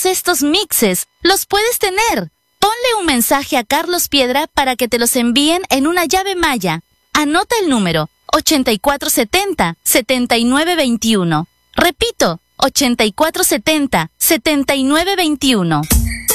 estos mixes los puedes tener. Ponle un mensaje a Carlos Piedra para que te los envíen en una llave Maya. Anota el número 8470-7921. Repito, 8470-7921.